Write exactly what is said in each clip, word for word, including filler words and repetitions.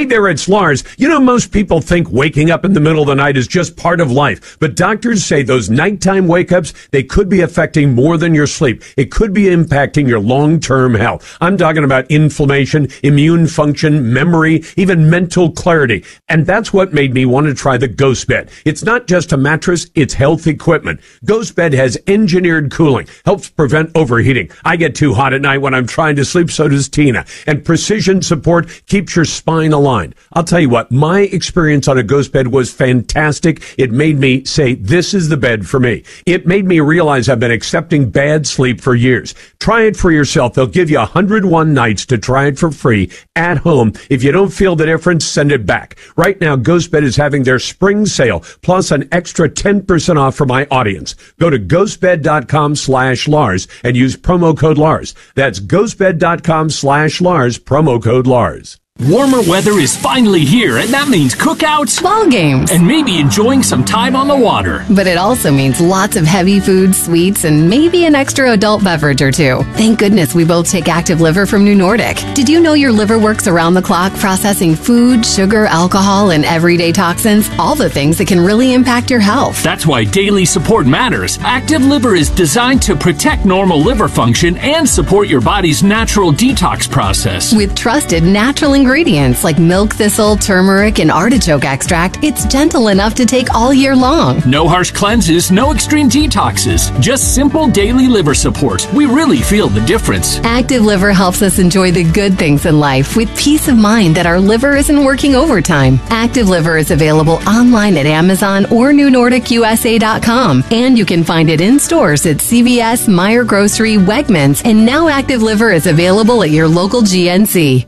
Hey there, it's Lars. You know, most people think waking up in the middle of the night is just part of life, but doctors say those nighttime wake-ups, they could be affecting more than your sleep. It could be impacting your long-term health. I'm talking about inflammation, immune function, memory, even mental clarity. And that's what made me want to try the Ghost Bed. It's not just a mattress, it's health equipment. Ghost Bed has engineered cooling, helps prevent overheating. I get too hot at night when I'm trying to sleep, so does Tina. And precision support keeps your spine aligned. I'll tell you what, my experience on a Ghost Bed was fantastic. It made me say, this is the bed for me. It made me realize I've been accepting bad sleep for years. Try it for yourself. They'll give you one hundred one nights to try it for free at home. If you don't feel the difference, send it back. Right now, Ghost Bed is having their spring sale, plus an extra ten percent off for my audience. Go to ghostbed.com slash Lars and use promo code Lars. That's ghostbed.com slash Lars, promo code Lars. Warmer weather is finally here, and that means cookouts, ball games, and maybe enjoying some time on the water. But it also means lots of heavy food, sweets, and maybe an extra adult beverage or two. Thank goodness we both take Active Liver from New Nordic. Did you know your liver works around the clock processing food, sugar, alcohol, and everyday toxins? All the things that can really impact your health. That's why daily support matters. Active Liver is designed to protect normal liver function and support your body's natural detox process. With trusted natural ingredients. Ingredients like milk thistle, turmeric, and artichoke extract, it's gentle enough to take all year long. No harsh cleanses, no extreme detoxes, just simple daily liver support. We really feel the difference. Active Liver helps us enjoy the good things in life with peace of mind that our liver isn't working overtime. Active Liver is available online at Amazon or new nordic u s a dot com, and you can find it in stores at C V S, Meijer Grocery, Wegmans, and now Active Liver is available at your local G N C.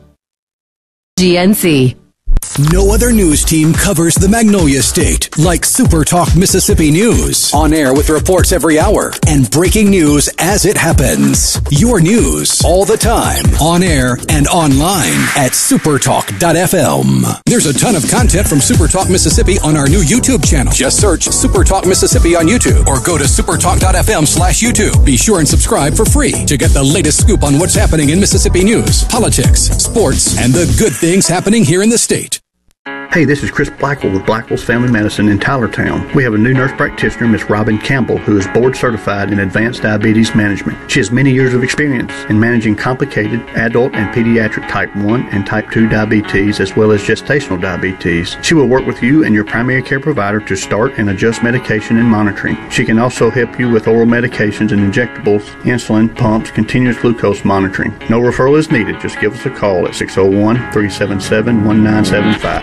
G N C. No other news team covers the Magnolia State like Super Talk Mississippi News. On air with reports every hour and breaking news as it happens. Your news all the time. On air and online at supertalk dot f m. There's a ton of content from Super Talk Mississippi on our new YouTube channel. Just search Super Talk Mississippi on YouTube or go to supertalk dot f m slash YouTube. Be sure and subscribe for free to get the latest scoop on what's happening in Mississippi news, politics, sports, and the good things happening here in the state. Hey, this is Chris Blackwell with Blackwell's Family Medicine in Tylertown. We have a new nurse practitioner, Miss Robin Campbell, who is board certified in advanced diabetes management. She has many years of experience in managing complicated adult and pediatric type one and type two diabetes, as well as gestational diabetes. She will work with you and your primary care provider to start and adjust medication and monitoring. She can also help you with oral medications and injectables, insulin, pumps, continuous glucose monitoring. No referral is needed. Just give us a call at six oh one, three seven seven, one nine seven five.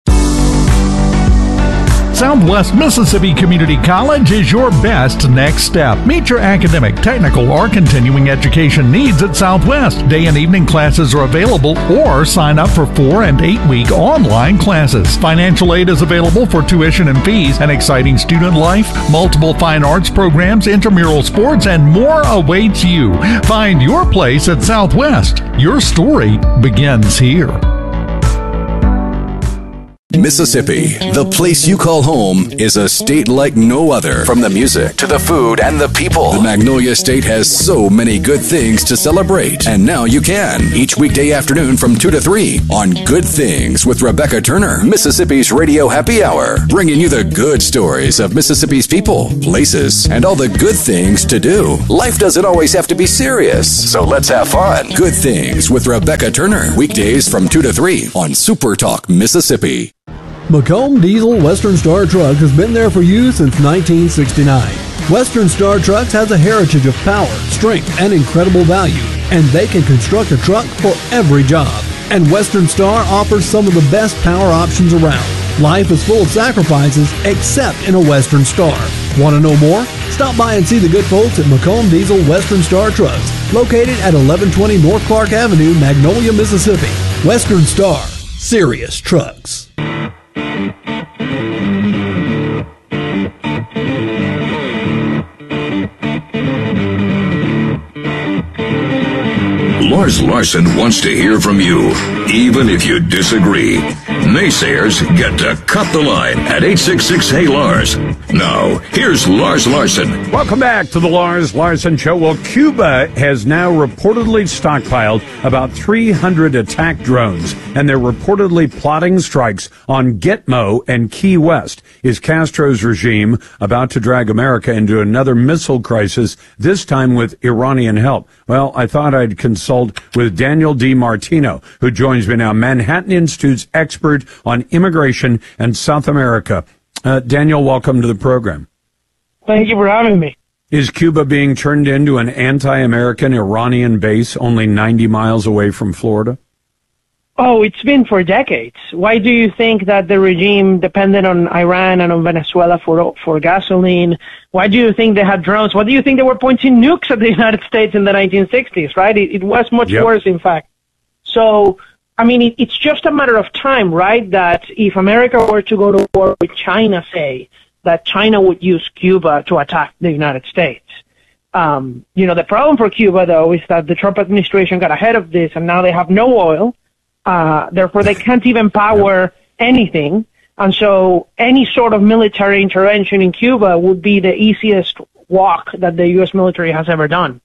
Southwest Mississippi Community College is your best next step. Meet your academic, technical, or continuing education needs at Southwest. Day and evening classes are available, or sign up for four and eight week online classes. Financial aid is available for tuition and fees, an exciting student life, multiple fine arts programs, intramural sports, and more awaits you. Find your place at Southwest. Your story begins here. Mississippi, the place you call home, is a state like no other. From the music to the food and the people, the Magnolia State has so many good things to celebrate. And now you can, each weekday afternoon from two to three on Good Things with Rebecca Turner, Mississippi's Radio Happy Hour, bringing you the good stories of Mississippi's people, places, and all the good things to do. Life doesn't always have to be serious, so let's have fun. Good Things with Rebecca Turner, weekdays from two to three on Super Talk Mississippi. McComb Diesel Western Star Truck has been there for you since nineteen sixty-nine. Western Star Trucks has a heritage of power, strength, and incredible value, and they can construct a truck for every job. And Western Star offers some of the best power options around. Life is full of sacrifices, except in a Western Star. Want to know more? Stop by and see the good folks at McComb Diesel Western Star Trucks, located at eleven twenty North Clark Avenue, Magnolia, Mississippi. Western Star, serious trucks. Lars Larson wants to hear from you, even if you disagree. Naysayers get to cut the line at eight six six, Hey Lars. Now, here's Lars Larson. Welcome back to the Lars Larson Show. Well, Cuba has now reportedly stockpiled about three hundred attack drones, and they're reportedly plotting strikes on Gitmo and Key West. Is Castro's regime about to drag America into another missile crisis, this time with Iranian help? Well, I thought I'd consult with Daniel DiMartino, who joins me now, Manhattan Institute's expert on immigration and South America. Uh, Daniel, welcome to the program. Thank you for having me. Is Cuba being turned into an anti-American Iranian base only ninety miles away from Florida? Oh, it's been for decades. Why do you think that the regime depended on Iran and on Venezuela for for gasoline? Why do you think they had drones? Why do you think they were pointing nukes at the United States in the nineteen sixties, right? It, it was much Yep. worse, in fact. So, I mean, it, it's just a matter of time, right, that if America were to go to war with China, say, that China would use Cuba to attack the United States. Um, you know, the problem for Cuba, though, is that the Trump administration got ahead of this, and now they have no oil. Uh, therefore, they can't even power anything. And so any sort of military intervention in Cuba would be the easiest walk that the U S military has ever done.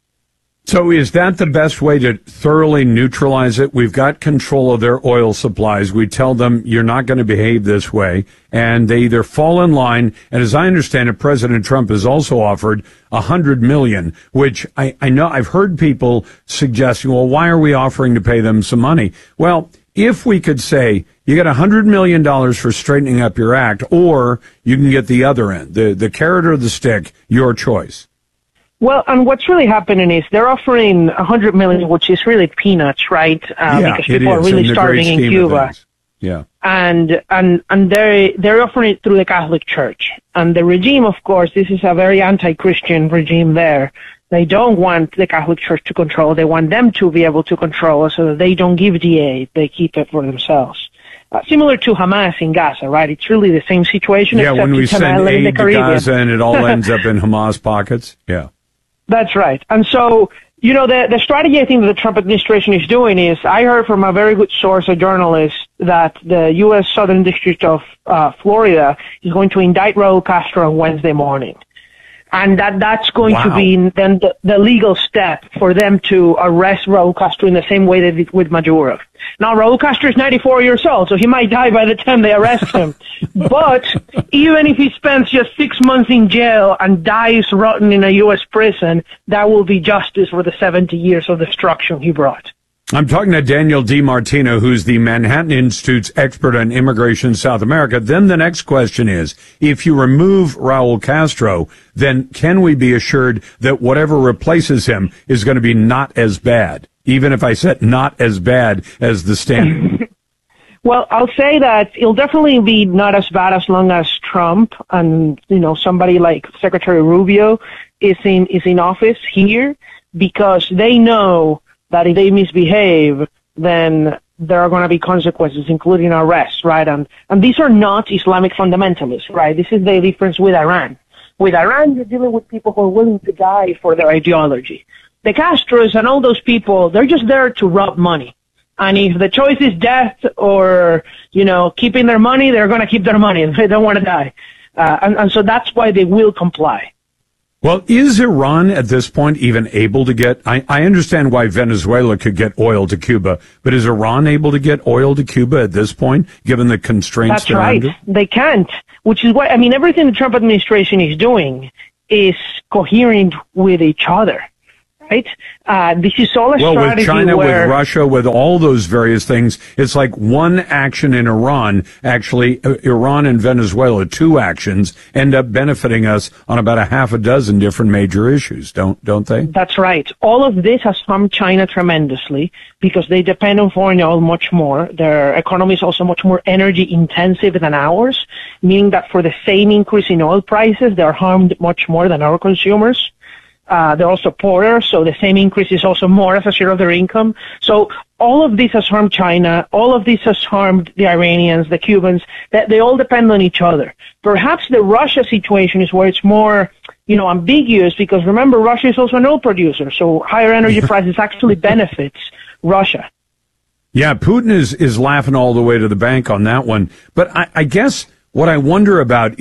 So is that the best way to thoroughly neutralize it? We've got control of their oil supplies. We tell them you're not going to behave this way, and they either fall in line, and as I understand it, President Trump has also offered a hundred million, which I, I know I've heard people suggesting, well, why are we offering to pay them some money? Well, if we could say you get a hundred million dollars for straightening up your act, or you can get the other end, the, the carrot or the stick, your choice. Well, and what's really happening is they're offering a hundred million, which is really peanuts, right? Uh, yeah, because people are is, really in starving in Cuba. Yeah. And, and, and they, they're offering it through the Catholic Church. And the regime, of course, this is a very anti-Christian regime there. They don't want the Catholic Church to control. They want them to be able to control so that they don't give the aid. They keep it for themselves. Uh, similar to Hamas in Gaza, right? It's really the same situation. Yeah, except when we it's an send island in the aid to Caribbean. Gaza and it all ends up in Hamas pockets. Yeah. That's right. And so, you know, the, the strategy I think that the Trump administration is doing is, I heard from a very good source, a journalist, that the U S Southern District of uh, Florida is going to indict Raul Castro on Wednesday morning. And that that's going Wow. to be then the, the legal step for them to arrest Raul Castro in the same way they did with Maduro. Now, Raul Castro is ninety-four years old, so he might die by the time they arrest him. But even if he spends just six months in jail and dies rotten in a U S prison, that will be justice for the seventy years of destruction he brought. I'm talking to Daniel DiMartino, who's the Manhattan Institute's expert on immigration in South America. Then the next question is, if you remove Raul Castro, then can we be assured that whatever replaces him is going to be not as bad, even if I said not as bad as the standard? Well, I'll say that it'll definitely be not as bad as long as Trump and, you know, somebody like Secretary Rubio is in, is in office here, because they know that if they misbehave, then there are going to be consequences, including arrests, right? And, and these are not Islamic fundamentalists, right? This is the difference with Iran. With Iran, you're dealing with people who are willing to die for their ideology. The Castros and all those people, they're just there to rob money. And if the choice is death or, you know, keeping their money, they're going to keep their money. They don't want to die. Uh, and, and so that's why they will comply. Well, is Iran at this point even able to get, I, I understand why Venezuela could get oil to Cuba, but is Iran able to get oil to Cuba at this point, given the constraints That's they're right. under? They can't, which is what, I mean, everything the Trump administration is doing is coherent with each other. Right? Uh, this is all a well, strategy with China, where, with Russia, with all those various things, it's like one action in Iran, actually, uh, Iran and Venezuela, two actions, end up benefiting us on about a half a dozen different major issues, don't don't they? That's right. All of this has harmed China tremendously because they depend on foreign oil much more. Their economy is also much more energy intensive than ours, meaning that for the same increase in oil prices, they're harmed much more than our consumers. Uh, they're also poorer, so the same increase is also more as a share of their income. So all of this has harmed China. All of this has harmed the Iranians, the Cubans. That they all depend on each other. Perhaps the Russia situation is where it's more, you know, ambiguous because remember, Russia is also an oil producer, so higher energy prices actually benefits Russia. Yeah, Putin is, is laughing all the way to the bank on that one. But I, I guess what I wonder about is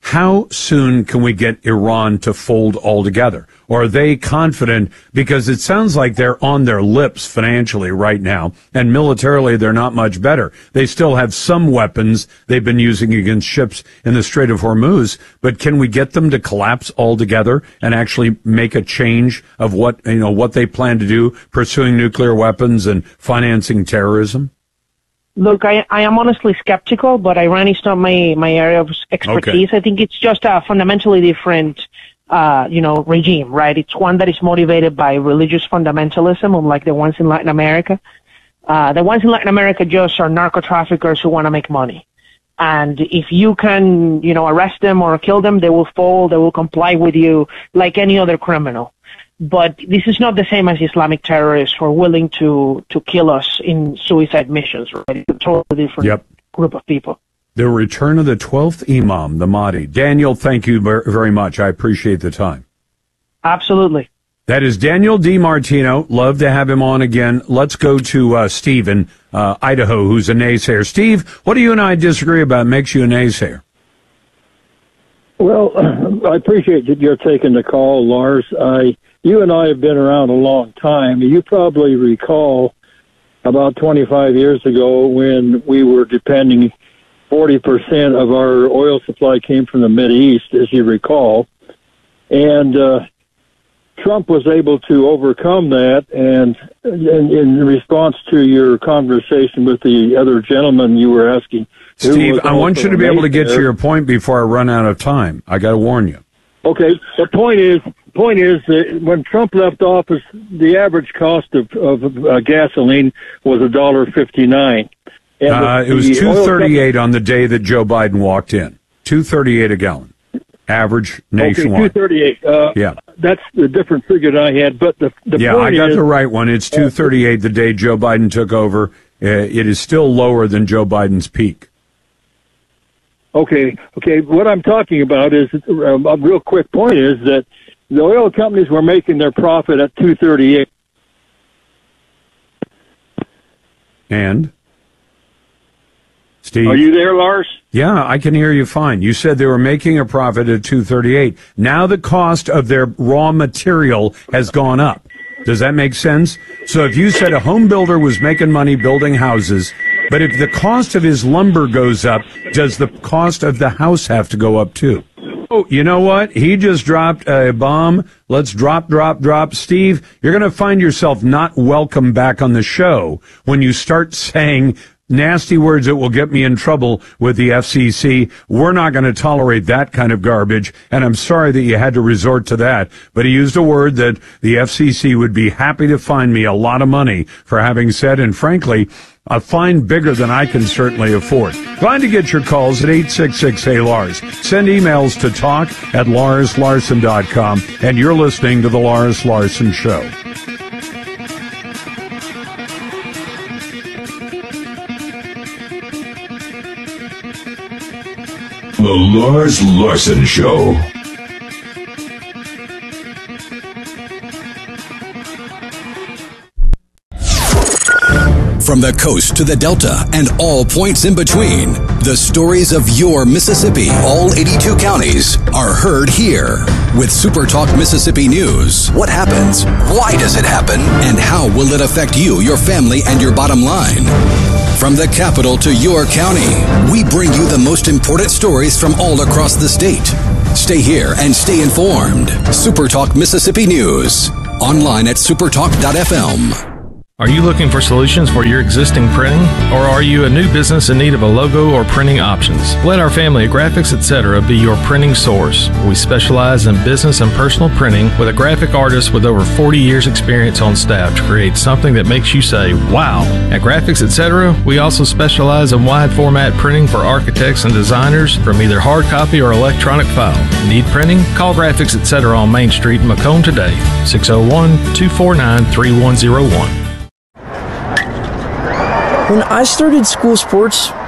how soon can we get Iran to fold altogether? Or are they confident? Because it sounds like they're on their lips financially right now, and militarily they're not much better. They still have some weapons they've been using against ships in the Strait of Hormuz, but can we get them to collapse altogether and actually make a change of what, you know, what they plan to do, pursuing nuclear weapons and financing terrorism? Look, I, I am honestly skeptical, but Iran is not my, my area of expertise. Okay. I think it's just a fundamentally different, uh, you know, regime, right? It's one that is motivated by religious fundamentalism, unlike the ones in Latin America. Uh, the ones in Latin America just are narco traffickers who want to make money. And if you can, you know, arrest them or kill them, they will fall, they will comply with you like any other criminal. But this is not the same as Islamic terrorists who are willing to, to kill us in suicide missions, right? It's a totally different yep. group of people. The return of the twelfth Imam, the Mahdi. Daniel, thank you very much. I appreciate the time. Absolutely. That is Daniel DiMartino. Love to have him on again. Let's go to uh, Steve in uh, Idaho, who's a naysayer. Steve, what do you and I disagree about makes you a naysayer? Well, I appreciate that you're taking the call, Lars. I, you and I have been around a long time. You probably recall about twenty-five years ago when we were depending, forty percent of our oil supply came from the Mideast, as you recall. And uh, Trump was able to overcome that, and in, in response to your conversation with the other gentleman you were asking, Steve, I want you to be able to get to your point before I run out of time. I got to warn you. Okay. The point is, point is that when Trump left office, the average cost of, of uh, gasoline was a dollar fifty-nine. Uh, it was two thirty-eight on the day that Joe Biden walked in. Two thirty-eight a gallon, average nationwide. Okay, two thirty-eight. Uh, yeah, that's the different figure that I had. But the the yeah, point I got is, the right one. It's two thirty-eight the day Joe Biden took over. Uh, it is still lower than Joe Biden's peak. Okay, okay. What I'm talking about is uh, a real quick point is that the oil companies were making their profit at two thirty-eight. And Steve, are you there, Lars? Yeah, I can hear you fine. You said they were making a profit at two thirty-eight. Now the cost of their raw material has gone up. Does that make sense? So if you said a home builder was making money building houses, but if the cost of his lumber goes up, does the cost of the house have to go up too? Oh, you know what? He just dropped a bomb. Let's drop, drop, drop. Steve, you're going to find yourself not welcome back on the show when you start saying nasty words that will get me in trouble with the F C C. We're not going to tolerate that kind of garbage, and I'm sorry that you had to resort to that. But he used a word that the F C C would be happy to fine me a lot of money for having said, and frankly, a fine bigger than I can certainly afford. Glad to get your calls at eight six six, hey Lars. Send emails to talk at lars larson dot com, and you're listening to The Lars Larson Show. The Lars Larson Show. From the coast to the Delta and all points in between, the stories of your Mississippi, all eighty-two counties, are heard here. With Super Talk Mississippi News, what happens, why does it happen, and how will it affect you, your family, and your bottom line? From the capital to your county, we bring you the most important stories from all across the state. Stay here and stay informed. Super Talk Mississippi News. Online at supertalk dot f m. Are you looking for solutions for your existing printing? Or are you a new business in need of a logo or printing options? Let our family at Graphics Etc. be your printing source. We specialize in business and personal printing with a graphic artist with over forty years experience on staff to create something that makes you say, wow. At Graphics Etc., we also specialize in wide format printing for architects and designers from either hard copy or electronic file. Need printing? Call Graphics Etc. on Main Street in Macomb today, six oh one, two four nine, three one oh one. When I started school sports,